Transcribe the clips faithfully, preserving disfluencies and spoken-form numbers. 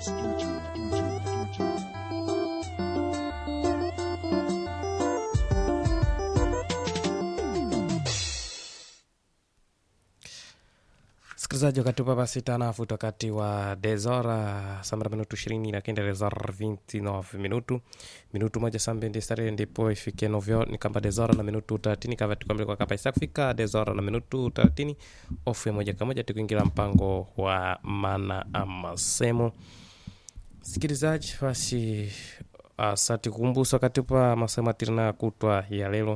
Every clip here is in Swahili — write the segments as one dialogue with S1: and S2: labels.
S1: Sikilizaji, wakati papa sita nafuta wakati wa dezora samra minutu ishirini na kenda dezora vinte e nove minutu minutu moja sambe ndi stare ndipo ifike novyo ni kamba dezora na minutu thelathini kava tukamile kwa kapa isa kufika dezora na minutu thelathini ofu ya moja kamoja tukuingira mpango wa mana amasemo. Sikilizaji, basi asati kukumbusa wakati pa masema tirina kutwa ya lelo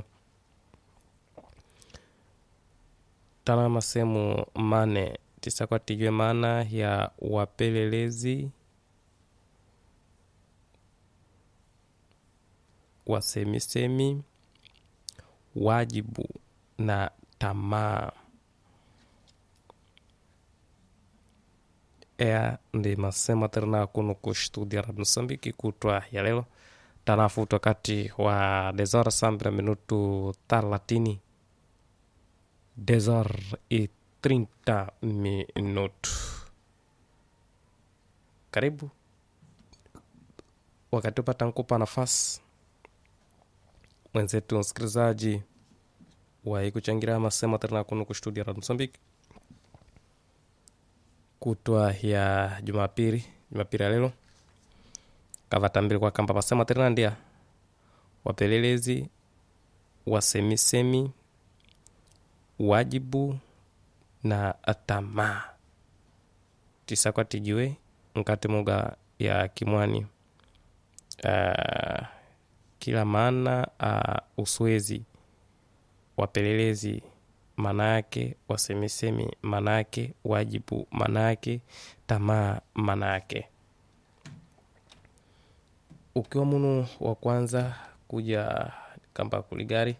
S1: tana masemu mane tisa kwa tijwe maana ya wapelelezi wasemisemi wajibu na tamaa. Ea ndi masema terna kunu kustudia Radio Msambiki kutwa ya lelo tanafuta wakati wa dezora sambra minutu thelathini dezor e trinta minuto. Karibu wakati upata nkupa nafasi mwenzetu msikilizaji wa kuchangira masema tena kunu kustudia Radio Msambiki kutwa ya Jumapili Jumapili ya lelo kavatambili kwa kamba masema tena ndia wapelelezi wasemisemi wajibu na tamaa tisa kwa tijiwe nkati muga ya kimwani uh, kila maana uh, uswezi wapelelezi manake wasemisemi manake wajibu manake tamaa manake. Ukiwa munu wa kwanza kuja kamba kuligari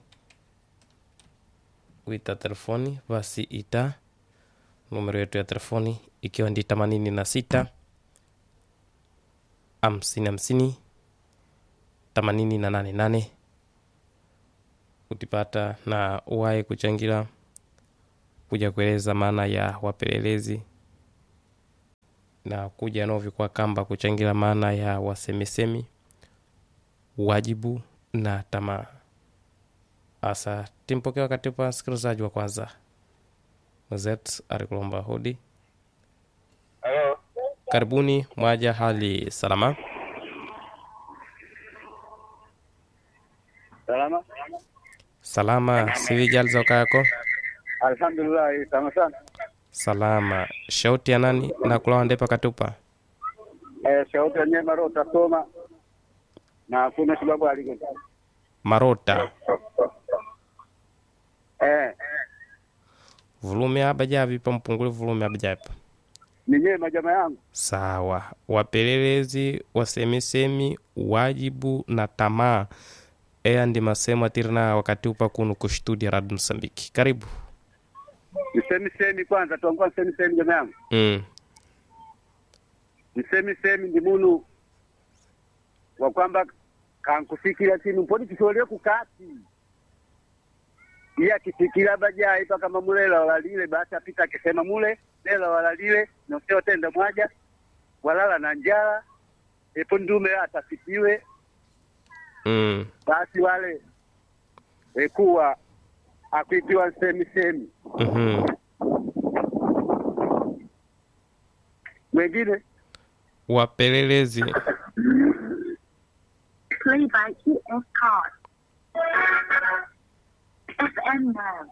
S1: kuita telefoni basi ita numero yetu ya telefoni ikiwa ndi themanini na sita hamsini hamsini themanini na nane nane utipata na uwae kuchangira kuja kueleza maana ya wapelelezi na kuja novi kwa kamba kuchangira maana ya wasemisemi wajibu na tamaa. Asa timpokea wakati pa sikilizaji wa kwanza Mzet arikulomba hodi.
S2: Hello.
S1: Karibuni mwaja hali salama.
S2: Salama.
S1: Salama sivijal za ukayako.
S2: Alhamdulillah sama sana.
S1: Salama. Shauti ya nani na kulawa ndepa katupa?
S2: Eh, shauti ya nyema rota soma. Na kuna sababu alige.
S1: Marota.
S2: Eh.
S1: Volume abaja vipa mpungule volume abaja hapa.
S2: Ni nyema jamaa yangu.
S1: Sawa. Wapelelezi wasemisemi wajibu na tamaa. Ea ndi masema tirina wakati upa kunu kushtudia Radio Msambiki. Karibu.
S2: Nisemi semi kwanza tuangua semi semi jamaa yangu.
S1: Mm.
S2: Nisemi semi ndi munu wa kwamba kankufikira tinu mponi kisole kukati. Iya kifikira bajai paka mamulela walalile basi apita akisema mule lela walalile na usio tenda mwaja walala na njala epo ndume atasikiwe.
S1: Mm.
S2: Basi wale ekuwa akuitiwa semi semi.
S1: Mhm.
S2: Mwengine
S1: Wapelelezi
S3: Play by E S card. F M now.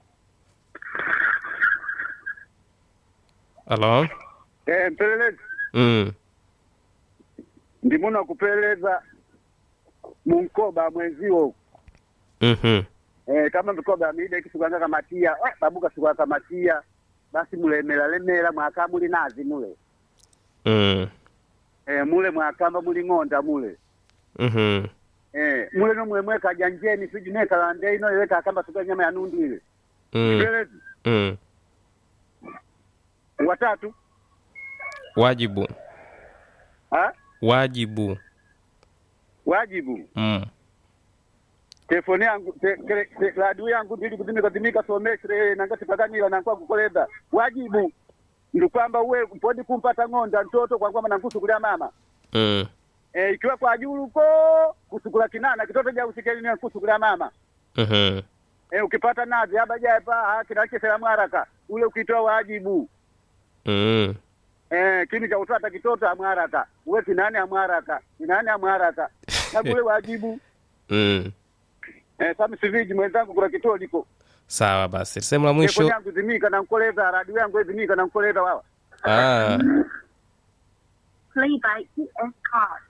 S1: Hello?
S2: eh mpelelezi
S1: Mm.
S2: ndi muna kupeleza munkoba mwenzio.
S1: Mhm.
S2: Eh kama mkoba amide kisuganga kamatia eh babuka suganga kamatia basi mulemela lemela mwaka muli nazi mule.
S1: Mm.
S2: Eh mule mwakamba muli ngonda mule.
S1: Mhm.
S2: Eh mule no mwemwe kajanjeni sijine kalande ino yeka kamba suka nyama ya nundu ile.
S1: Mm.
S2: Mpelelezi
S1: Mm.
S2: watatu
S1: Wajibu.
S2: ha
S1: Wajibu.
S2: wajibu.
S1: Mm.
S2: Telefoni yangu te, te, te, radio yangu ndili kudimika dimika somesre nangati paganira nankwa kukoleza wajibu ndi kwamba uwe mpodi kumpata ng'onda mtoto kwa kwamba nangusu kulia mama
S1: Mm.
S2: Eh, ikiwa kwa julu ko kusukula kinana kitoto ja usikeli ni kusukula mama.
S1: Mhm.
S2: Eh, ukipata nazi haba japa ha kinache salamu haraka. Ule ukitoa wajibu.
S1: Mm.
S2: Eh, kini cha utata kitoto amharaka. Uwe kinani amharaka. Kinani amharaka. Na kule wajibu.
S1: Mm.
S2: Eh, sasa siviji mwenzangu kuna kituo liko.
S1: Sawa basi. Sehemu la
S2: Mwisho.
S1: mwisho.
S2: Yangu zimika na mkoleza radio yangu zimika na mkoleza wao.
S1: Ah.
S3: Play by E S card.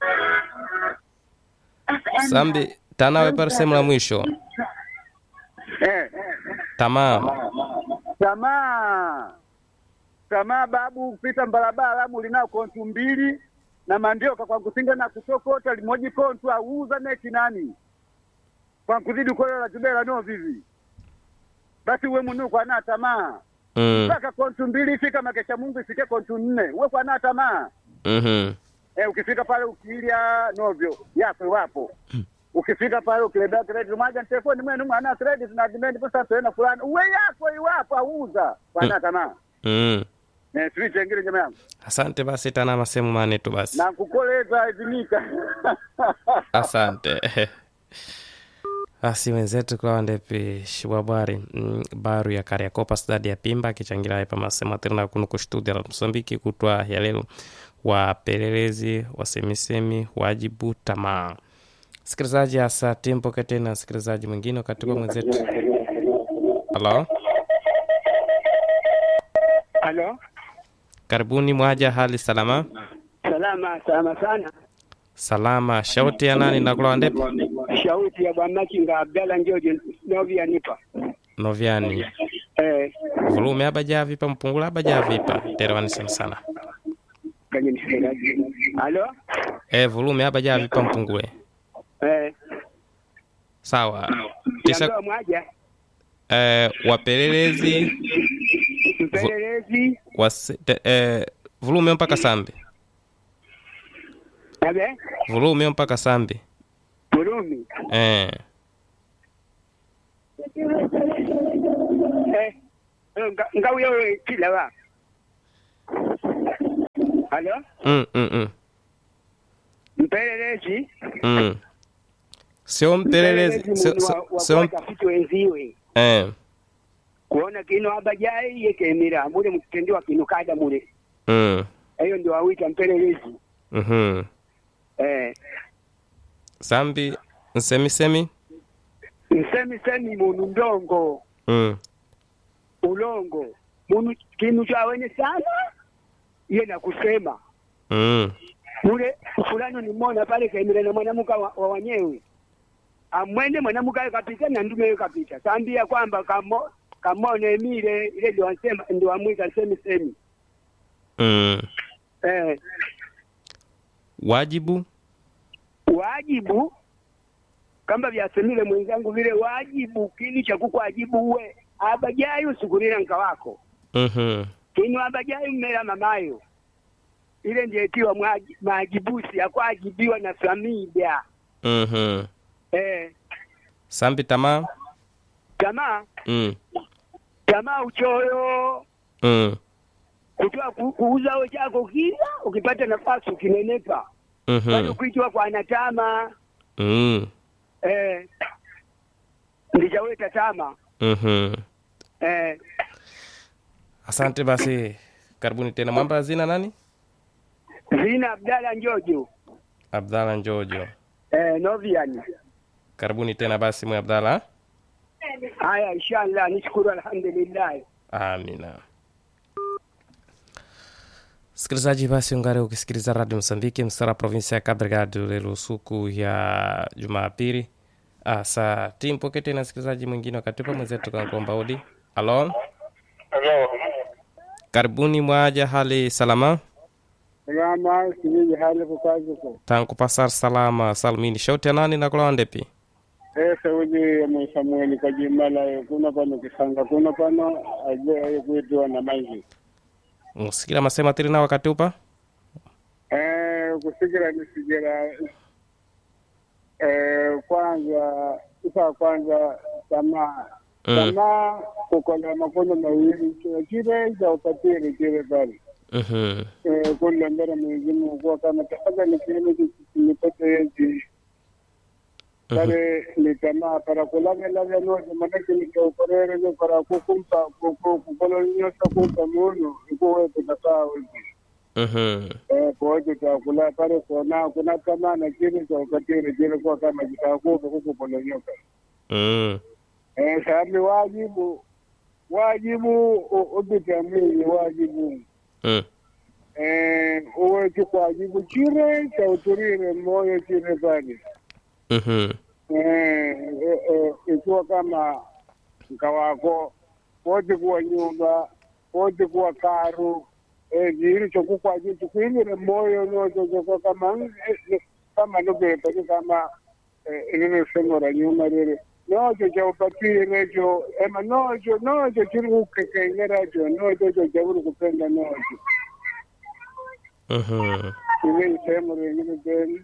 S3: F M
S1: Sambi tanawe par sehemu la mwisho.
S2: Eh.
S1: Tamam.
S2: Tamaa. Tamaa babu kupita barabara mulinao kontu mbili na mandioka kwa kusinga na kutokota limoji kontu auza neki nani. Kwa kuzidi kwa la jubela no vivi. Basi uwe munu kwa na tamaa.
S1: Mm.
S2: Saka kontu mbili ifika makesha Mungu ifike kontu nne. Uwe kwa na tamaa.
S1: Mhm.
S2: Eh, ukifika pale ukilia novyo yako wapo. Ukifika pale ukilebea credit moja telefoni mwenu mwana credit na demand pesa tena fulani. Uwe yako iwapo auza kwa na tamaa.
S1: Mm.
S2: Eh, switch ngine jamaa yangu.
S1: Asante basi tana masemu mane tu basi.
S2: Na kukoleza izimika.
S1: Asante. Basi wenzetu kwa wandepi shiwabwari mm, baru ya Kariakopa stadi ya Pimba kichangira hapa masema tena kuno kustudia la Msambiki kutwa ya leo wapelelezi wasemisemi wajibu tamaa. Sikilizaji hasa tempo katena sikilizaji mwingine wakati kwa mwenzetu. Halo?
S4: Halo?
S1: Karibuni mwaja hali salama?
S4: Salama, salama sana.
S1: Salama. Shauti ya nani na kula wandepi?
S4: Shauti ya Bwana Machinga Abdalla Njoje Novia nipa.
S1: Noviani.
S4: Eh,
S1: Volume haba javipa mpungula haba javipa. Terewani sana sana.
S4: kwenye msikilizaji. Halo?
S1: Eh, volume haba javipa mpungule.
S4: Eh,
S1: Sawa.
S4: kisha
S1: Kisha
S4: mwaja.
S1: eh, wapelelezi
S4: Mpelelezi.
S1: wase, te, eh, volume mpaka sambi.
S4: Abe?
S1: Volume mpaka sambi.
S4: Burumi.
S1: Eh.
S4: Eh, nga- ngau yo kila wa. Halo?
S1: Mm mm mm.
S4: Mpelelezi.
S1: Mm. Sio mpelelezi, sio sio- sio
S4: watafiti wenziwe.
S1: eh.
S4: Kuona kino abajai yekemira mule mkitendiwa kino kada mule.
S1: Mm.
S4: Hiyo ndio wawita mpelelezi.
S1: Mhm.
S4: Eh,
S1: Sambi nsemi semi.
S4: nsemi semi munu ndongo,
S1: Mm.
S4: ulongo. Munu kinu cha wenye sana ye na kusema.
S1: Mm.
S4: Mule fulani ni mona pale kaimira na mwanamuka wa, wa wanyewe. Amwende mwanamuka yeye kapita na ndume yeye kapita. Kaambia kwamba kamo kamone mile ile ndio ansema ndio amwita semi semi.
S1: Mm.
S4: Eh,
S1: Wajibu.
S4: wajibu kamba vyasemile mwenzangu vile wajibu kini cha kukuajibu uwe abajayo sukurira nka wako
S1: Mhm.
S4: kinu abajayo mmera mamayo ile ndiye itiwa mwaji- maajibusi akwajibiwa na familia.
S1: Mhm.
S4: Eh,
S1: Sambi tamaa.
S4: tamaa
S1: Mm.
S4: tamaa uchoyo
S1: Mm.
S4: kutoa ku, kuuza we chako kila ukipata nafasi ukinenepa bado
S1: Mhm.
S4: kuitwa kwa anatama.
S1: Mm.
S4: Eh, ndijaweta tama.
S1: Mhm.
S4: Eh,
S1: Asante basi. Karibuni tena mwamba zina nani?
S4: Zina Abdalla Njojo.
S1: Abdalla Njojo.
S4: Eh, Noviani.
S1: Karibuni tena basi mwe Abdalla.
S4: Haya, inshallah nishukuru, alhamdulillah.
S1: Amina. Sikilizaji basi ungare ukisikiliza Radio Msambiki msara provinsia ya Cabo Delgado lelo suku ya Jumapili. Ah, saa timpo kete na sikilizaji mwingine wakati pa mwenzetu kankomba odi. Halo.
S2: Hello.
S1: Karibuni mwaja hali salama.
S2: Salama, sijui hali kukaje kwa.
S1: Tangu pasar salama salmini. Shauti ya nani na kula wandepi?
S2: Eh, saudi ya Samuel kajimala kuna pano kisanga kuna pano aje kuitwa na maji.
S1: Musikila masema tiri na wakati upa?
S2: Eh, kusikira nisikira eh kwanza isa kwanza tamaa.
S1: Mm.
S2: Tamaa kukola makono mawili kile kile cha upatiri kile pale.
S1: Mhm.
S2: eh kule mbele Mwenyezi Mungu kwa kama tafadhali kilimo nipate hizi pale ni tamaa para kulaga laga no manake ni kokorere no para kukumpa kukolonyosa kumpa muno iko wewe tutakaa hivi
S1: Mhm.
S2: eh kwa hiyo tutakula pale kuna kuna tamaa na kile cha ukatili kile kwa kama kitakuwa huko kolonyoka
S1: Mm.
S2: eh sababu wajibu wajibu ubitamini wajibu
S1: Mm.
S2: eh uwe kwajibu chire cha uturire moyo chire pale
S1: Mhm.
S2: eh eh, ikiwa kama mkawako wote kuwa nyumba wote kuwa karu eh jiri chokukwa jitu kuimire moyo noto choko kama eh, kama ndobepa kama ile sema la nyuma lile noto cha upatire necho ema noto noto chiri kukekengera cho noto cho chaburu kupenda noto
S1: Mhm.
S2: ile sema ile tena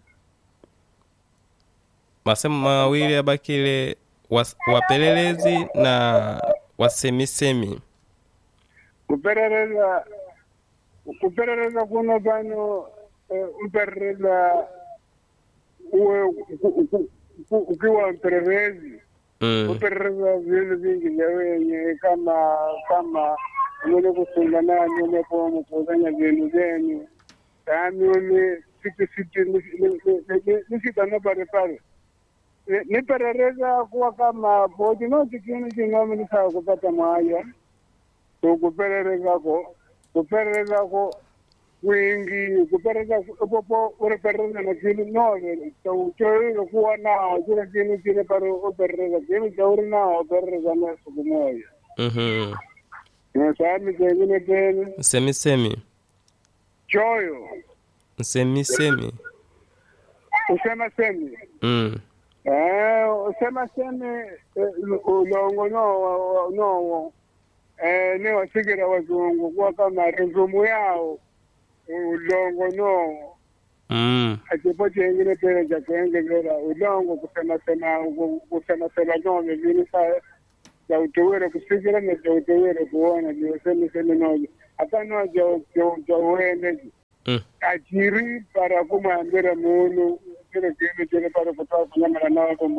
S1: Masemo mawili abakile was, wapelelezi na wasemisemi.
S2: kuperereza kuperereza kuno pano eh, uperereza uwe ukiwa mpelelezi
S1: Mm.
S2: kuperereza vile vingi vya wenye kama kama mwenye kusunga nani umepo mkuzanya vyenu vyenu tami ule siti siti nisitano pale pale niperereza kuwa kama bodi noti kini kinomi nisawa kupata mwaya kuperereza ko kuperereza ko wingi kuperereza popo ureperereza na kini nove chocho kuwa nao kile kini kile pare uperereza kini chauri nao uperereza na siku moja
S1: Mhm.
S2: na sami kengine tena
S1: Semisemi.
S2: choyo
S1: Semisemi.
S2: usema semi
S1: Mm.
S2: eh usema semi ulongo no no eh ni wasigira wazungu kwa kama rezumu yao ulongo no
S1: Mm.
S2: akipo chengine tena cha kuengelea ulongo kusema sema kusema sema no vile sasa ya utowere kusigira na cha utowere kuona ndio sema sema no hata no ja ja uende
S1: Mm.
S2: ajiri para kumwambira munu kile kile kile para kutoa kunyama nao kwa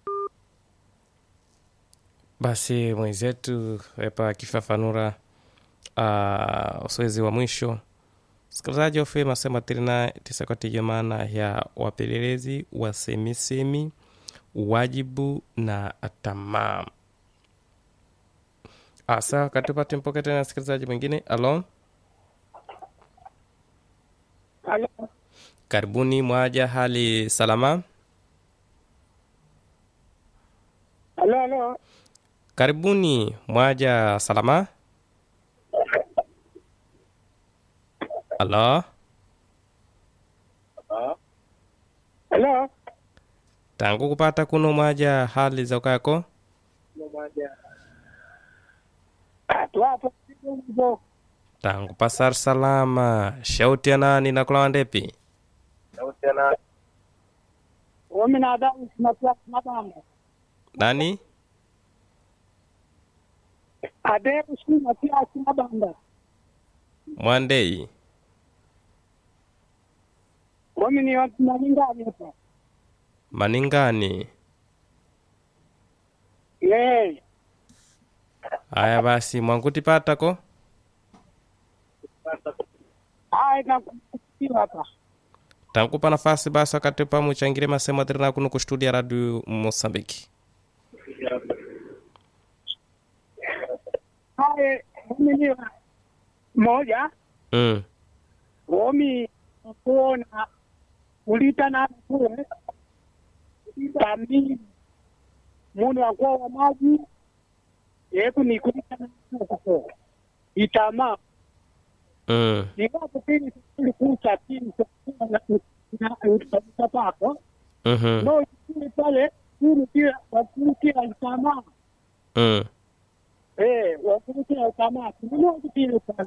S1: Basi mwenzetu epa akifafanura uh, usoezi wa mwisho. Sikilizaji ofe masema tirina tisakatijo maana ya wapelelezi wasemisemi wajibu na tamaa. Asa katupate mpoke tena sikilizaji mwingine. Alo,
S4: Halo.
S1: karibuni mwaja, hali salama?
S4: Halo, halo.
S1: Karibuni mwaja salama? Alo,
S4: Halo.
S1: tangu kupata kuno mwaja, hali za ukako?
S4: Tuwapo hivyo.
S1: Tangu pasar salama. Shauti ya nani na kula wandepi?
S4: Wami na adamu sinapia sinabamba.
S1: Nani?
S4: Adamu sinapia sinabamba.
S1: Mwandei.
S4: Wami ni watu maningani hapa.
S1: Maningani.
S4: Yes.
S1: Haya basi mwanguti pata ko?
S4: Hai na kusikia hapa.
S1: Tankupa nafasi basi wakati pa muchangire masema tirina kunu kustudia radio Mosambiki.
S4: Hai, wami ni moja.
S1: Mm.
S4: Wami kuona ulita na kule. Kambi mundu akwa wa maji. Yeku ni kulita na kule. Itama.
S1: Mm.
S4: Iwapo pili sili kucha pili na na pako.
S1: Mhm.
S4: No pili pale pili pia wakili pia itama.
S1: Mm.
S4: Eh, wakili pia itama. No pili pale.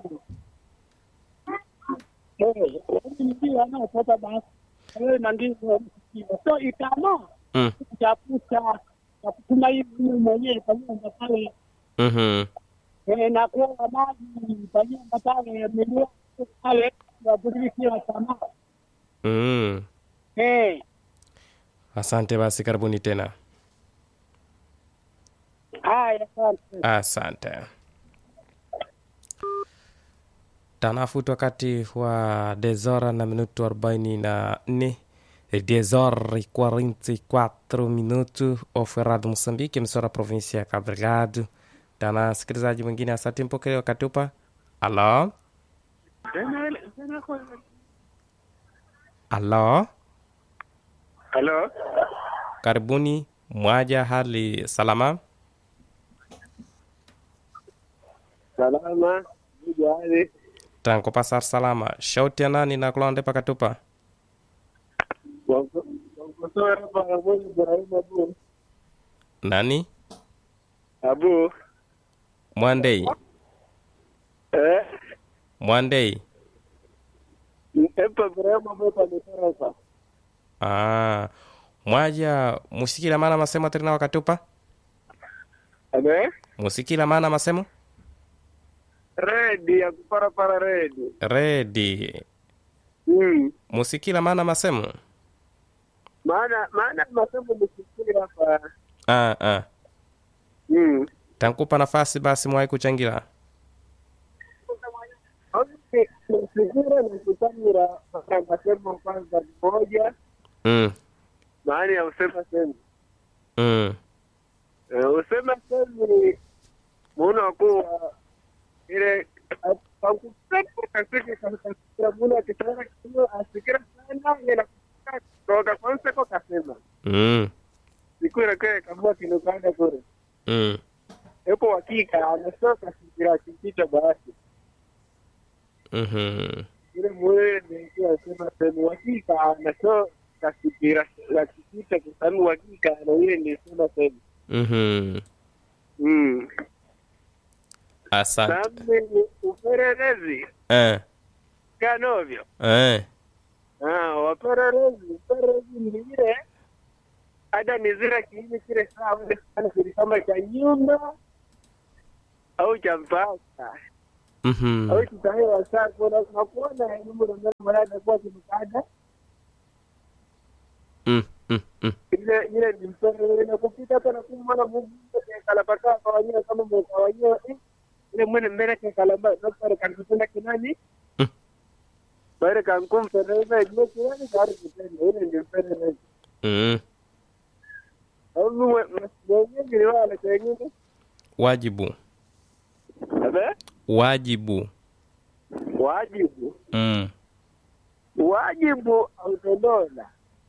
S4: Eh, wakili pia na pata basi. Eh, nandi so itama.
S1: Mm.
S4: Chaputa kutuma hivi mwenyewe pamoja pale.
S1: Mhm.
S4: Eh, na kwa maji pamoja pale milioni ale watulikia tamaa.
S1: Mm.
S4: Eh,
S1: Asante basi, karibuni tena.
S4: haya asante.
S1: Asante. Tanafuti wakati wa dezora na minuto arobaini na nne dezora e quarenta e quattro minuto oferado Moçambique, emissora província ya Cabo Delgado. Tana msikilizaji mwingine, asante mpokele wakati upa. Alo, alo,
S4: Halo.
S1: karibuni. Mwaja, hali salama?
S4: Salama. Jali.
S1: Tanko pasar salama. Shauti ya nani na kulonde pakatupa?
S4: Wako wako para moja Ibrahim Abu.
S1: Nani?
S4: Abu.
S1: Mwandei.
S4: Eh,
S1: Mwandei.
S4: epa Ibrahim Abu pale.
S1: Ah, mwaja musikila maana masemo tena wakatupa?
S4: Abe?
S1: Musikila maana masemo?
S4: Ready ya kupara para ready.
S1: Ready.
S4: Mm.
S1: Musikila maana masemo?
S4: Maana maana masemo msikiri hapa.
S1: Ah, ah.
S4: Mm.
S1: Tankupa nafasi basi mwai kuchangira.
S4: Okay, msikira na kutamira masemo kwanza moja.
S1: Mm.
S4: Maana ya usema sema.
S1: Mm.
S4: Eh, usema sema muona kuwa ile akupepo katika katika muna kitara kimo asikira sana yana kutoka kwanza kwa kasema.
S1: Mm.
S4: Siku ile kwa kama kinokanda kule.
S1: Mm.
S4: Hapo hakika anasoka sikira kipita basi.
S1: Mhm.
S4: Ile mwe ndio sema sema hakika anasoka sikira la kipita kwa sababu hakika na ile ndio sema sema.
S1: Mhm.
S4: Mm.
S1: Asante.
S4: Sababu upelelezi
S1: Eh.
S4: kanovyo.
S1: Eh.
S4: Ah, wapelelezi, upelelezi ni ile ada ni zile kiini kile sawa sana kama cha nyumba au cha mpaka
S1: Mhm.
S4: au kitahewa saa kuna kuona nyumba ndio mwana kwa kimkada
S1: Mm. Mm. Mm.
S4: ile ile ni mpelelezi na kupita hapa na kumwona Mungu kala paka kwa wenyewe kama kwa wenyewe ile mwana mbele kwa kalamba na pale kanitenda kinani
S1: Mm.
S4: Baada kankum mpelelezi ile kiani gari kitendo ile ndio mpelelezi.
S1: Mm.
S4: Au mwenyewe ni wale wengine
S1: Wajibu.
S4: abe
S1: Wajibu.
S4: wajibu
S1: Mm.
S4: wajibu autodola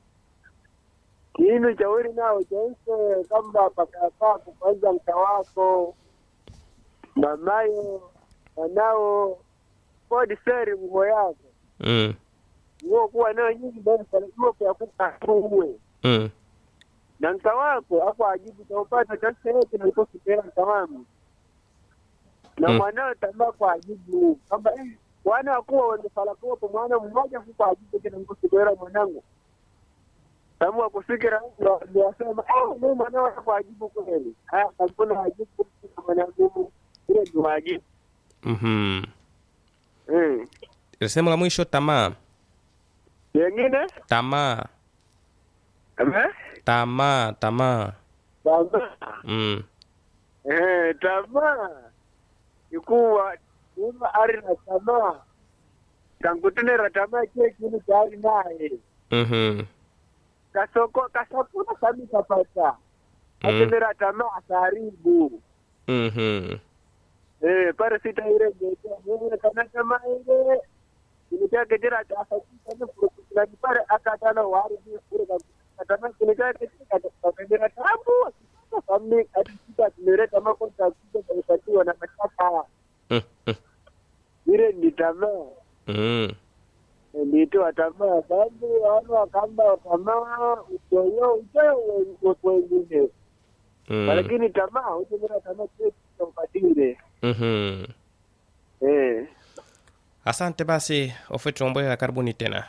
S4: kiinu cha uri nao chense kamba pakapa kwanza mka wako mamayo wanao kodi seri nguo yako
S1: Mm.
S4: nguo kuwa nayo nyingi basi kwa kwa kukakuwe
S1: Mm.
S4: na mka wako hapo ajibu utaupata chanse yote na uko kipera mka wangu na
S1: Mm.
S4: mwanao tambaa kwa ajibu kamba eh wana kuwa wanafala kwa mwana mmoja kwa ajibu kile ngo kipera mwanangu kama kufikira ndio wasema eh mimi mwanao kwa ajibu kweli haya kuna ajibu kwa mwanangu ile ndio ajibu
S1: Mhm.
S4: eh
S1: Sema la mwisho tamaa.
S4: yengine
S1: Tamaa.
S4: eh
S1: Tamaa, tamaa.
S4: tamaa
S1: Mm.
S4: eh tamaa ikuwa uma ari na tamaa kangutenera tamaa kile kile tayari naye
S1: Mhm.
S4: kasoko kasokuna kami kapata atenera tamaa karibu
S1: Mhm.
S4: eh pare sita ile ndio mimi kana tamaa ile kinitaka jira afakika na kuna pare akatana wari kule kama kinitaka katika kamera tabu kama katika tunere kama kwa sababu kupatiwa na mashaka
S1: Mm. Mm.
S4: ile ni tamaa
S1: Mm.
S4: ndio tamaa sababu wana kamba tamaa utoyo utoyo wengine
S1: Mm.
S4: lakini tamaa utomera tamaa kwa kupatile
S1: Mhm.
S4: eh
S1: Asante basi, ofetu omboya karibuni tena.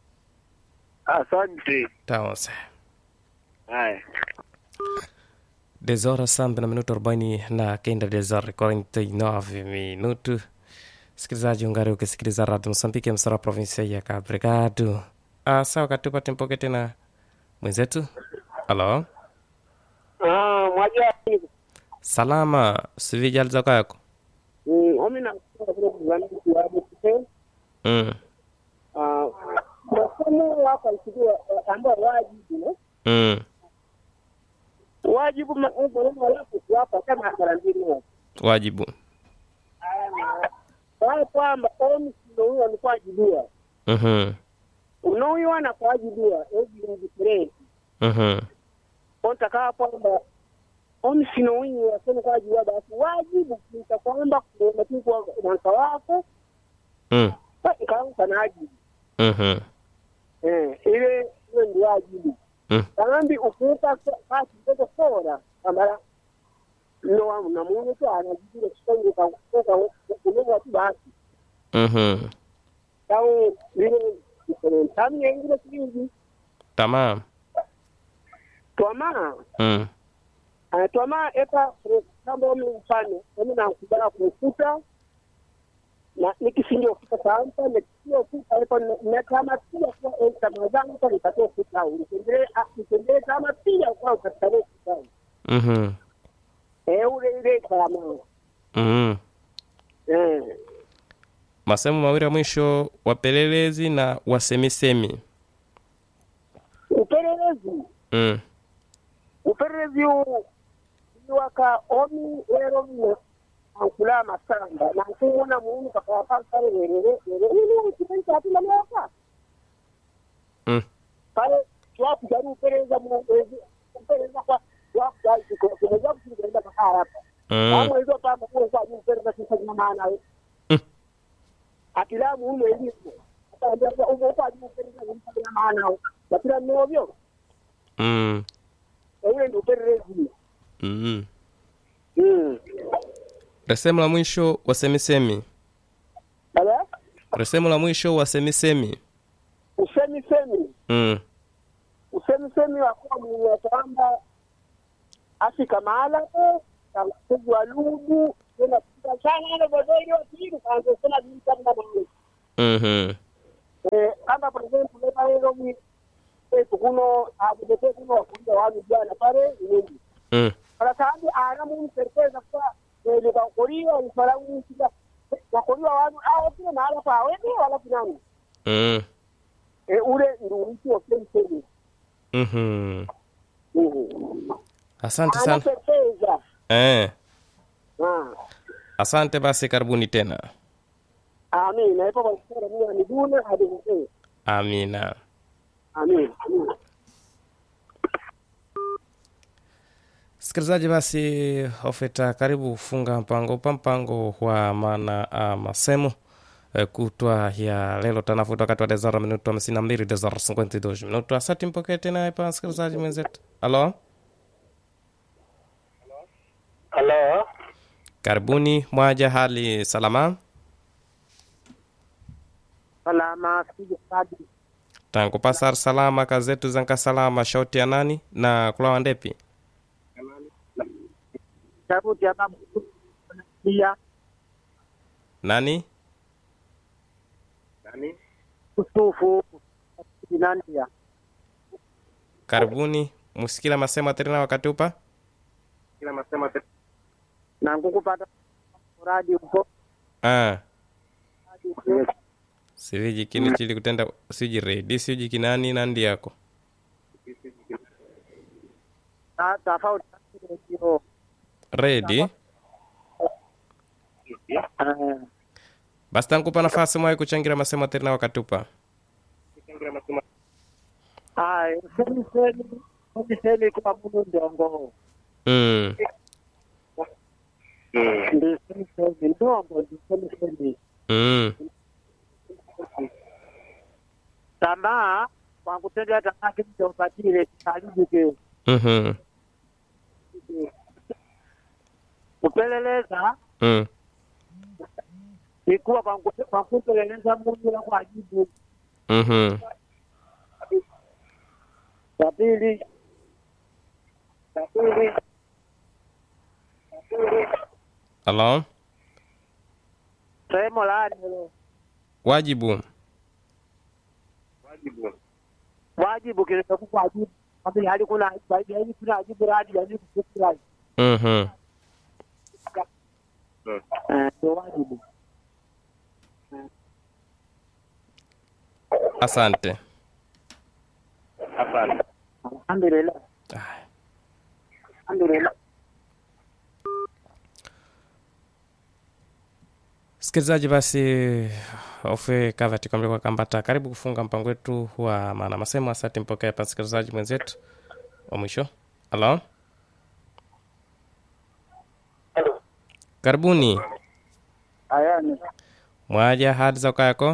S4: asante
S1: Taonse.
S4: haya
S1: dez horas samba na minuto arobaini na kenda, dez horas quarenta e nove minutos. Sikilizaji ungari ukisikiliza Radio Msambiki msara provinsia ya Cabo Delgado. Ah, sawa katupa tempoke tena mwenzetu. Halo.
S4: Ah, mwaja.
S1: Salama, sivija alizako yako.
S4: Mm, omi na kwa kuzani kwa mkute.
S1: Mm.
S4: Ah, masomo hapa ikiwa ambao wajibu, no?
S1: Mm.
S4: Wajibu masomo alafu hapa kama karantini.
S1: Wajibu.
S4: Kwa kwamba omi ndio huyo ni kwa ajiliwa.
S1: Mhm.
S4: Unaoiwa na kwa ajiliwa, hivi ni different.
S1: Mhm.
S4: Ontaka kwamba omi sino winyi wasema kwa ajiliwa basi wajibu ni kwamba kuna kitu kwa mwanzo wako.
S1: Mm.
S4: Basi kama sana ajibu.
S1: Mhm.
S4: Eh, ile ile ndio wajibu.
S1: Mm.
S4: Kambi ukuta kati ndio sora kama no na mungu tu anajibira kitongo kwa kutoka kulewa tu basi.
S1: Mhm.
S4: Sawa ile tamni ingine kingi.
S1: Tamam.
S4: Twama.
S1: Mm.
S4: Ah twama eta kama mfano mimi nakubala kufuta na nikisindio kufuta sampa na kio kufuta hapo na kama pia kwa kama zangu kwa nitakuwa kufuta nitendee nitendee kama pia kwa katika kufuta.
S1: Mhm.
S4: Eh ule ile kama.
S1: Mhm.
S4: Eh.
S1: Masemo mawili ya mwisho wapelelezi na wasemisemi.
S4: Upelelezi.
S1: Mm.
S4: Upelelezi waka omi wero mna ankula masamba na kuona muuni kwa paka werere werere ni kipenzi hatu na mwaka.
S1: Mm.
S4: Pale tuwapu jari upeleleza mwezi upeleleza kwa tuwapu jari kumeza kusikiliza kwa harapa.
S1: Mm.
S4: Kama hizo pamba kwa kwa upeleleza kisa na maana we.
S1: Mm.
S4: Akila muuni elimu. Hata ndio kwa umo kwa upeleleza kisa na maana we. Lakini novyo.
S1: Mm.
S4: Ule ndio upelelezi.
S1: Mm.
S4: Mm.
S1: Resemo la mwisho wasemisemi.
S4: Baba?
S1: Resemo la mwisho wasemisemi.
S4: Usemi semi.
S1: Mm.
S4: Usemi semi wa kwa mwenye kwamba Afrika mahala ko kugwa lugu tena kuta sana ile bodoyo tiru kaanza sana bila kama mwenye.
S1: Mhm.
S4: Eh kama for example leba hilo mi eh kuno abudete kuno kuja watu jana pale nyingi.
S1: Mm.
S4: Para kandi ana mu certeza kwa ile kwa korio ufarangu kila kwa korio watu hao pia mahala pa wewe wala kinani.
S1: Mm.
S4: Eh ule ndio mtu wa usemi semi.
S1: Mhm.
S4: Mhm.
S1: Asante sana.
S4: Anapendeza.
S1: Eh.
S4: Ah.
S1: Asante basi karibuni tena.
S4: Amina. Ipo kwa sura mimi ni duna hadi mzee.
S1: Amina.
S4: Amina. Amina.
S1: Sikilizaji basi ofeta karibu funga mpango pa mpango wa maana uh, masemo uh, kutwa ya lelo tanafuta wakati wa dezara minuto hamsini na mbili dezara cinquenta e dois minuto asati mpoke tena hapa sikilizaji mwenzetu. Halo?
S4: Halo.
S1: Karibuni mwaja hali salama?
S4: Salama sije hadi.
S1: Tangu pasar salama kazetu zanka salama shauti ya nani na kulawa ndepi?
S4: Sababu ya babu pia
S1: Nani?
S4: nani? Kusufu dinandia.
S1: Karibuni musikila masema tena wakati upa?
S4: Kila masema na ngukupata radio uko.
S1: Ah. Siviji kini chili kutenda siji ready siji kinani nandi yako.
S4: Ta tofauti ndio.
S1: Ready?
S4: Ah.
S1: Basta nkupa nafasi mwae kuchangira masema tena wakati upa.
S4: Ah, sema sema sema kwa mungu ndongo.
S1: Mm.
S4: Ndio sema ndongo ndio sema.
S1: Mm.
S4: Tamaa kwa kutendea tamaa kitu upatile karibu ke.
S1: Mhm.
S4: Kupeleleza
S1: Mm.
S4: ikuwa kwa kupe- kwa kupeleleza Mungu na kwa jibu.
S1: Mhm.
S4: Ya pili ya pili ya pili
S1: Hello?
S5: Sehemu lani hilo.
S1: wajibu
S4: Wajibu.
S5: Wajibu kile kwa wajibu. Kama hali kuna zaidi hii kuna wajibu radi ya kufikira.
S1: mhm
S5: Eh, ndio wajibu.
S1: asante
S4: Hapana.
S5: Alhamdulillah.
S1: ah.
S5: Alhamdulillah.
S1: Sikilizaji, basi ofe kavati kwa mlikuwa kambata karibu kufunga mpango wetu wa maana masemo. Asante, mpokea hapa msikilizaji mwenzetu wa mwisho. Halo, karibuni.
S2: Ayani.
S1: Mwaja hadi za ukayako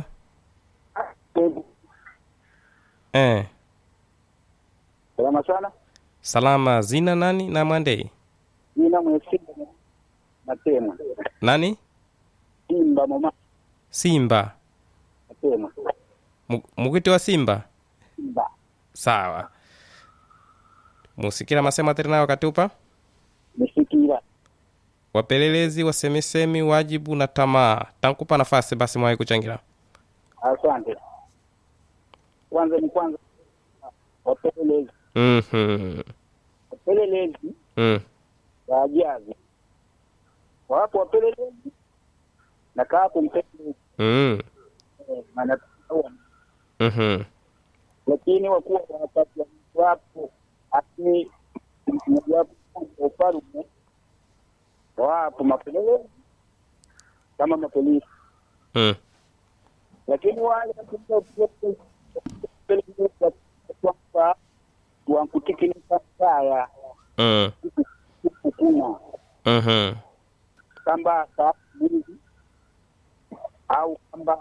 S1: eh
S2: Salama sana.
S1: salama. Zina nani na mwandei
S2: Nina mwesi Matema.
S1: nani?
S2: Simba mama
S1: Simba.
S2: Matema.
S1: Mu- mugwiti wa Simba.
S2: Simba.
S1: Sawa, musikira masemo aterina wakati upa
S2: Nisikira.
S1: wapelelezi wasemisemi wajibu na tamaa. Tankupa nafasi basi mwawe kuchangira.
S2: Asante. Kwanza ni kwanza wapelelezi.
S1: Mhm.
S2: Wapelelezi
S1: Mm.
S2: wa ajabu. Wapo wapelelezi na kapo mpelelezi.
S1: Mm.
S2: Eh, maana au
S1: Mhm.
S2: lakini wakuwa wanapata wapo aki mmojawapo wa ufalme wapo mapelelezi kama mapolisi,
S1: Mm.
S2: lakini wale kwamba wankutikilika saya
S1: Mm.
S2: kuna
S1: Mhm.
S2: kamba kazi au kamba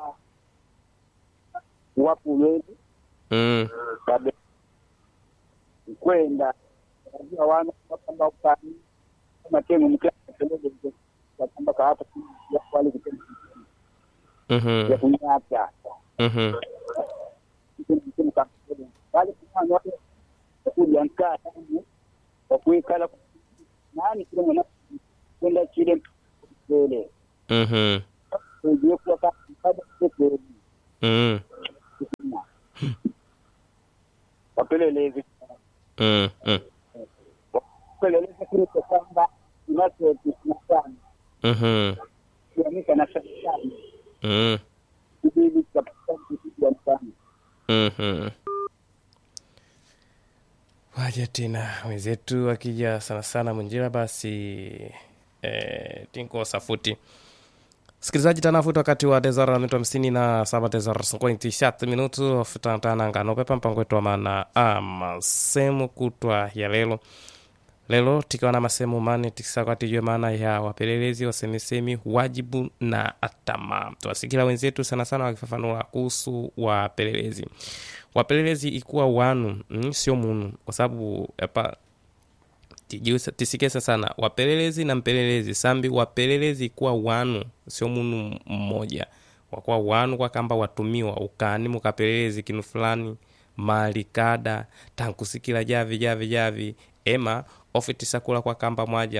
S2: wapo wengi
S1: Mm.
S2: babe kwenda najua wana kwamba ukani kama tena mkapeleke kwamba hapa ya wale kitendo ya
S1: Mhm.
S2: kunyata
S1: Mhm.
S2: kitendo kama wale kuna wale kuja nkaa kwa kuikala nani kile mwana kwenda chile mbele
S1: Mhm.
S2: ndio kwa kama kile
S1: Mm.
S2: wapelelezi
S1: Mm. Mm.
S2: wapelelezi kile kwamba tunacho tunafanya
S1: Mhm.
S2: kuamika na serikali
S1: Mm.
S2: ili kapata kitu mfano.
S1: Mhm. Waja tena wenzetu akija sana sana munjira basi eh, tinko safuti sikilizaji tanafuti wakati wa desara na minuto hamsini na saba desara cinquenta e sete minuto futantana ngano pepa mpango wetu wa maana ama semu kutwa ya lelo lelo tikiwa na masemo mane tikisaka tijue maana ya wapelelezi wasemisemi wajibu na atama. Tuwasikila wenzetu sana sana wakifafanua kuhusu wapelelezi. Wapelelezi ikuwa wanu mm, sio munu, kwa sababu hapa tijiusa tisikesa sana wapelelezi na mpelelezi sambi. Wapelelezi ikuwa wanu sio munu mmoja, wakuwa wanu kwa kamba watumiwa ukani mukapelelezi kinu fulani mali kada tankusikila javi javi javi ema ofitisakula kwa kamba mwaja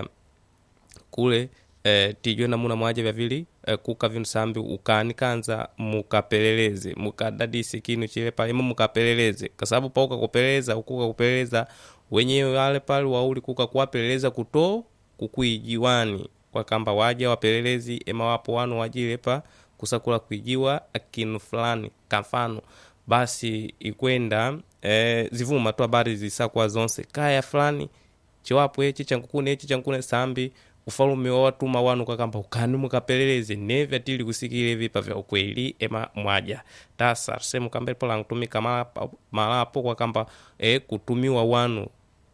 S1: kule eh, tijwe na muna mwaja vyavili eh, kuka vinu sambi ukani kanza mukapeleleze mukadadisi kinu chile pale ema mukapeleleze kwa sababu pauka kupeleza ukuka kupeleza wenyewe wale pale wauli kuka kuwapeleleza kuto kukuijiwani kwa kamba waja wapelelezi ema wapo wanu wajile pa kusakula kuijiwa kinu fulani kafano basi ikwenda eh, zivuma tu habari zisakwa zonse kaya fulani chiwapo echi chankukune echi chankune sambi ufalume wa watuma wanu kwa kamba ukani mukapeleleze nevya tili kusikile vipa vya ukweli ema mwaja tasa semu kambele pola nkutumika malapo, malapo kwa kamba e, kutumiwa wanu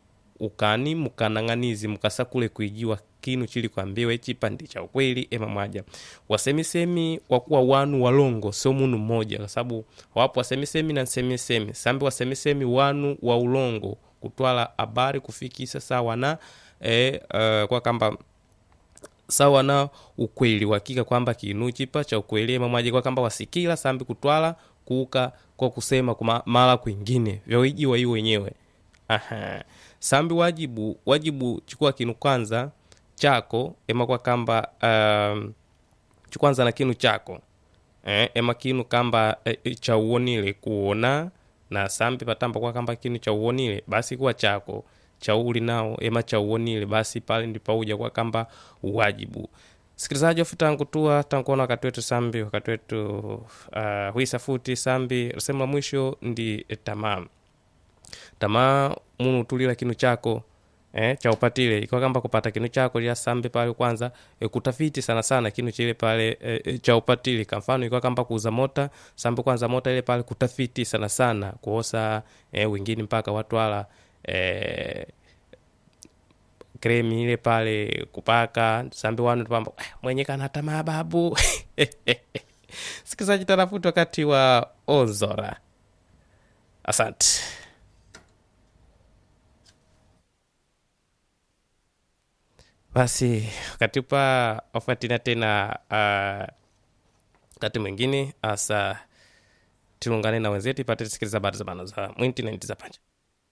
S1: ukani mukanang'anizi mukasakule kuijiwa kinu chili kwambiwa echipandi cha ukweli ema mwaja. Wasemisemi wakuwa wanu walongo sio munu mmoja, kwa sababu wapo wasemisemi na nsemisemi sambi. Wasemisemi wanu wa ulongo kutwala habari kufikisa sawa na e, uh, kwa kamba sawa na ukweli wakika kwamba kinu chipa cha ukweli ema mwaja kwa kamba wasikila sambi kutwala kuka kwa kusema kuma mara kwingine vyawijiwa hiyo wenyewe. Aha. Sambi wajibu wajibu chukua kinu kwanza chako ema kwa kamba um, chikwanza na kinu chako eh, ema kinu kamba eh, cha uonile kuona na sambi patamba kwa kamba kinu cha uonile basi kuwa chako cha uli nao ema cha uonile basi pale ndipo uja kwa kamba wajibu. Sikilizaji wafu tangu tua tanguona wakati wetu sambi wakati wetu uh, huisa futi sambi rasemu la mwisho ndi eh, tamaa tamaa munu tulila kinu chako eh, cha upatile ikawa kamba kupata kinu chako ya sambi pale kwanza eh, kutafiti sana sana kinu chile pale eh, cha upatile kwa mfano ikawa kamba kuuza mota sambi kwanza mota ile pale kutafiti sana sana kuosa eh, wengine mpaka watu wala eh, kremi ile pale kupaka sambi wanu pamba mwenye kana tamaa babu. Sikizaji tarafuti wakati wa Ozora. Asante. Basi wakati pa ofatina tena uh, wakati mwingine asa tulungane na wenzetu ipate sikiliza habari za bana za mwinti na nti za panja.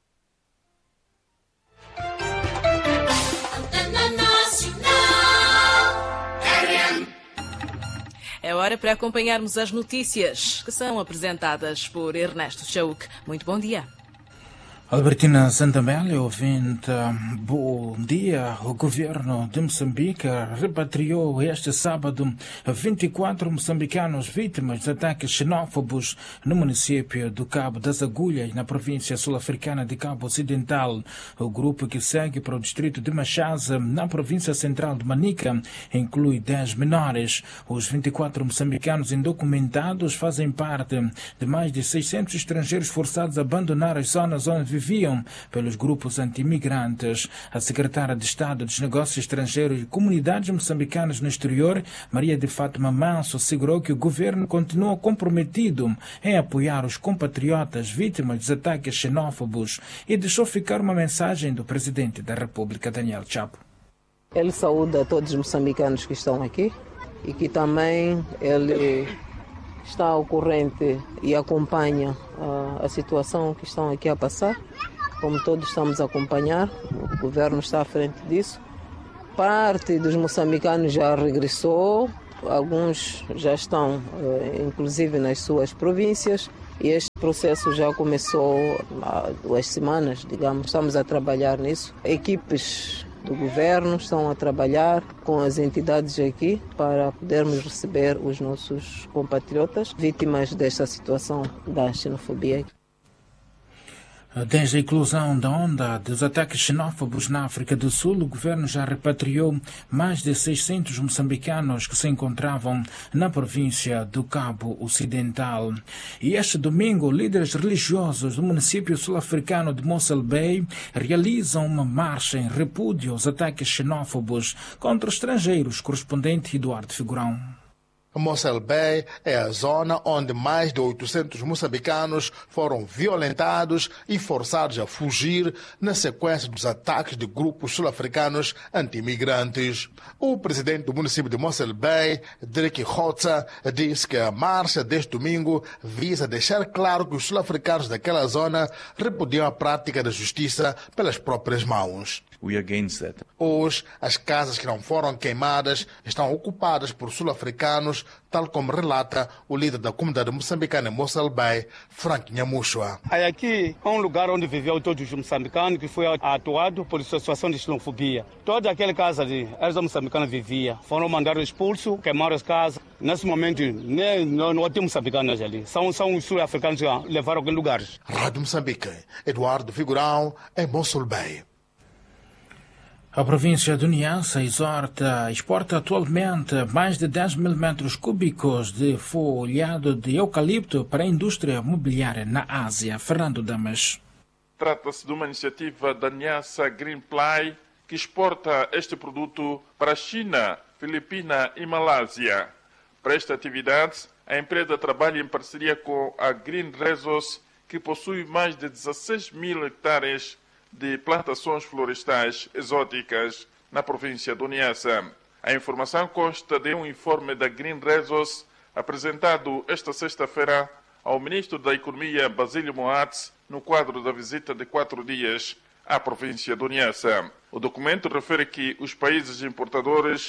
S6: É hora para acompanharmos as notícias que são apresentadas por Ernesto Chauk. Muito bom dia.
S7: Albertina Santamelli, ouvinte, bom dia. O governo de Moçambique repatriou este sábado vinte e quatro moçambicanos vítimas de ataques xenófobos no município do Cabo das Agulhas, na província sul-africana de Cabo Ocidental. O grupo que segue para o distrito de Machaza, na província central de Manica, inclui dez menores. Os vinte e quatro moçambicanos indocumentados fazem parte de mais de seiscentos estrangeiros forçados a abandonar as zonas onde viviam pelos grupos anti-imigrantes. A secretária de Estado dos Negócios Estrangeiros e Comunidades Moçambicanas no Exterior, Maria de Fátima Manso, assegurou que o governo continua comprometido em apoiar os compatriotas vítimas dos ataques xenófobos e deixou ficar uma mensagem do presidente da República, Daniel Chapo.
S8: Ele saúda todos os moçambicanos que estão aqui e que também ele está ao corrente e acompanha uh, a situação que estão aqui a passar. Como todos estamos a acompanhar, o governo está à frente disso. Parte dos moçambicanos já regressou, alguns já estão, uh, inclusive, nas suas províncias. E este processo já começou há duas semanas, digamos. Estamos a trabalhar nisso. Equipes do governo estão a trabalhar com as entidades aqui para podermos receber os nossos compatriotas vítimas desta situação da xenofobia.
S7: Desde a eclosão da onda dos ataques xenófobos na África do Sul, o governo já repatriou mais de seiscentos moçambicanos que se encontravam na província do Cabo Ocidental. E este domingo, líderes religiosos do município sul-africano de Mossel Bay realizam uma marcha em repúdio aos ataques xenófobos contra estrangeiros, correspondente Eduardo Figurão.
S9: Mossel Bay é a zona onde mais de oitocentos moçambicanos foram violentados e forçados a fugir na sequência dos ataques de grupos sul-africanos anti-imigrantes. O presidente do município de Mossel Bay, Dirk Hotza, disse que a marcha deste domingo visa deixar claro que os sul-africanos daquela zona repudiam a prática da justiça pelas próprias mãos.
S10: We are against that.
S9: Hoje, as casas que não foram queimadas estão ocupadas por sul-africanos, tal como relata o líder da comunidade moçambicana em Mossel Bay, Frank Nhamushwa.
S11: Aqui é um lugar onde viviam todos os moçambicanos, que foi atuado por situação de xenofobia. Toda aquela casa de eles moçambicanos viviam, foram mandados expulsos, queimaram as casas. Nesse momento, nem, não, não tem moçambicanos ali, são, são os sul-africanos que levaram aqueles lugares.
S9: Rádio Moçambique, Eduardo Figurão, em Mossel Bay.
S7: A província de Niassa exporta, exporta atualmente mais de dez mil metros cúbicos de folhado de eucalipto para a indústria mobiliária na Ásia. Fernando Damas.
S12: Trata-se de uma iniciativa da Niassa Greenply, que exporta este produto para a China, Filipina e Malásia. Para esta atividade, a empresa trabalha em parceria com a Green Resource, que possui mais de dezesseis mil hectares de plantações florestais exóticas na província do Niassa. A informação consta de um informe da Green Resource apresentado esta sexta-feira ao ministro da Economia, Basílio Moatz, no quadro da visita de quatro dias à província do Niassa. O documento refere que os países importadores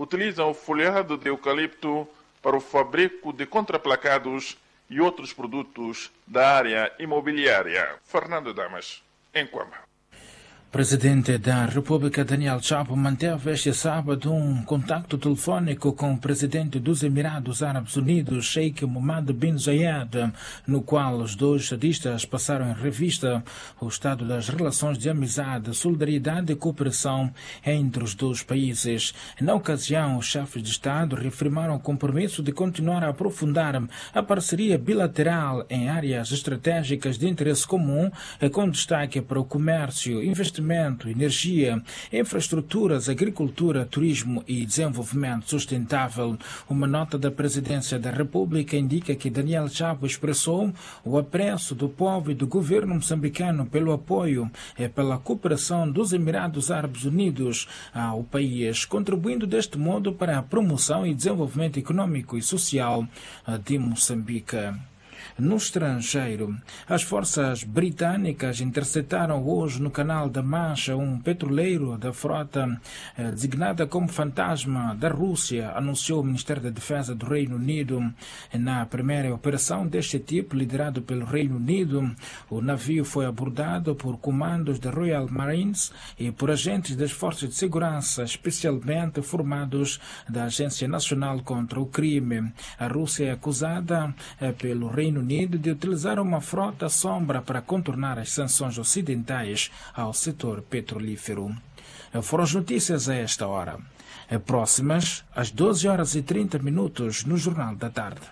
S12: utilizam o folhado de eucalipto para o fabrico de contraplacados e outros produtos da área imobiliária. Fernando Damas, em Cuama.
S7: Presidente da República Daniel Chapo manteve este sábado um contacto telefônico com o presidente dos Emirados Árabes Unidos, Sheikh Mohammed bin Zayed, no qual os dois estadistas passaram em revista o estado das relações de amizade, solidariedade e cooperação entre os dois países. Na ocasião, os chefes de Estado reafirmaram o compromisso de continuar a aprofundar a parceria bilateral em áreas estratégicas de interesse comum, com destaque para o comércio, investimento, energia, infraestruturas, agricultura, turismo e desenvolvimento sustentável. Uma nota da Presidência da República indica que Daniel Chapo expressou o apreço do povo e do governo moçambicano pelo apoio e pela cooperação dos Emirados Árabes Unidos ao país, contribuindo deste modo para a promoção e desenvolvimento econômico e social de Moçambique. No estrangeiro, as forças britânicas interceptaram hoje no Canal da Mancha um petroleiro da frota eh, designada como Fantasma da Rússia, anunciou o Ministério da Defesa do Reino Unido. Na primeira operação deste tipo, liderado pelo Reino Unido, o navio foi abordado por comandos da Royal Marines e por agentes das forças de segurança especialmente formados da Agência Nacional contra o Crime. A Rússia é acusada eh, pelo Reino Unido de utilizar uma frota sombra para contornar as sanções ocidentais ao setor petrolífero. Foram as notícias a esta hora. Próximas, às doze horas e trinta minutos, no Jornal da Tarde.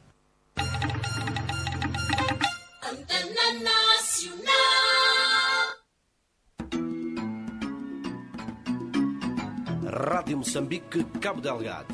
S10: Rádio Moçambique, Cabo Delgado.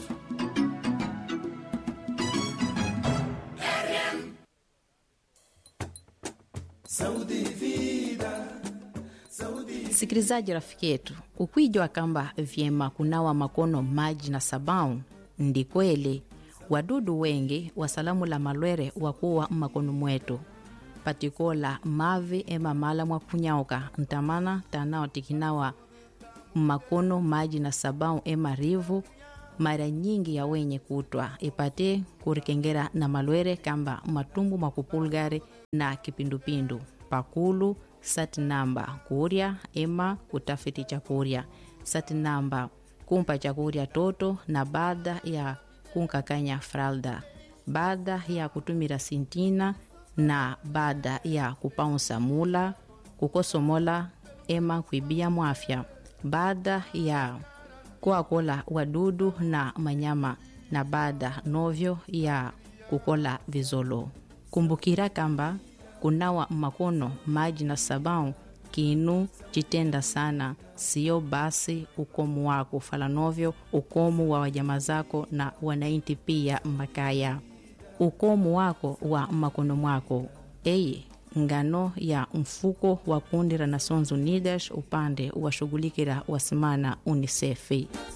S13: Sikilizaji rafiki yetu, ukwijua kamba vyema kunawa makono maji na sabau, ndi kweli wadudu wengi wasalamu la malwere wakuwa makono mwetu patikola mavi ema mala mwa kunyauka ntamana tanao tikinawa makono maji na sabau ema rivu mara nyingi ya wenye kutwa ipate kurikengera na malwere kamba matumbu makupulgari na kipindupindu pakulu sati namba kuria ema kutafiti chakuria sati namba kumpa chakuria toto na baada ya kunkakanya fralda baada ya kutumira sintina na baada ya kupaunsa mula kukosomola ema kuibia mwafya baada ya kuakola wadudu na manyama na baada novyo ya kukola vizolo. Kumbukira kamba kunawa makono maji na sabau kinu chitenda sana, sio basi ukomu wako falanovyo ukomu wa wajama zako na wanainti pia makaya. Ukomu wako wa makono mwako eye ngano ya mfuko wa kundi la Nations Unidas upande wa shughulikira wasimana UNICEF.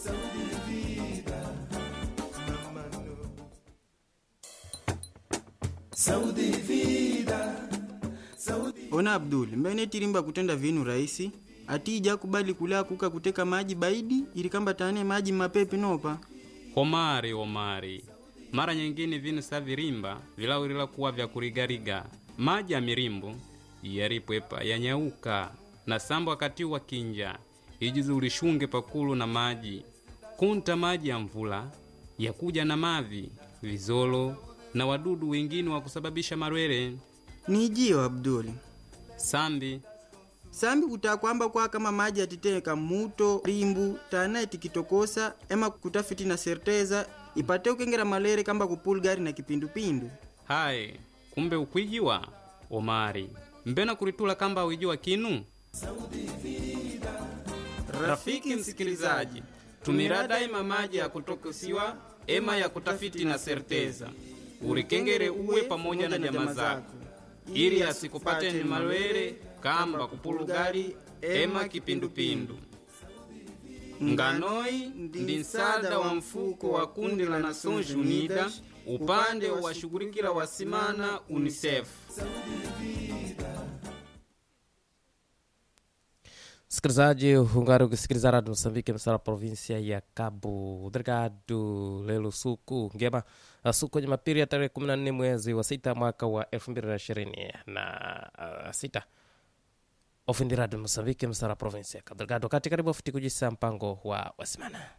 S14: Saudi vida Saudi. Ona Abdul mbene tirimba kutenda vinu rahisi atija kubali kula kuka kuteka maji baidi ilikamba tane maji mapepi nopa
S15: Omari Omari mara nyingine vinu savirimba vilawirila kuwa vya kurigariga maji ya mirimbu yaripwepa yanyauka na sambo wakati wa kinja ijizi ulishunge pakulu na maji kunta maji ya mvula yakuja na mavi vizolo na wadudu wengine wa kusababisha marwere.
S14: Nijio Abdul
S15: sambi
S14: sambi kutakwamba kwa kama maji atiteka muto rimbu tana itikitokosa ema kutafiti na serteza ipate ukengera malere kamba kupulgari na kipindupindu.
S15: Hai kumbe ukwijiwa Omari mbena kuritula kamba uijiwa kinu. Rafiki msikilizaji, tumira daima maji ya kutokosiwa ema ya kutafiti na serteza urikengere uwe pamoja na jamaa zako ili asikupate ni malwere kamba kupulugari ema kipindupindu. Nganoi ndi nsada wa mfuko wa kundi la Nations Unidas upande wa shughulikira wasimana UNICEF.
S1: Sikilizaji, hungari ukisikiliza Radio Msambiki msara provinsia ya Cabo Delgado. Lelo suku ngema suku kwenye mapiri ya tarehe kumi na nne mwezi wa sita mwaka wa elfu mbili na ishirini na sita. Ofindi Radio Msambiki msara provinsia ya Cabo Delgado. Kati karibu futi kujisa mpango wa wasimana.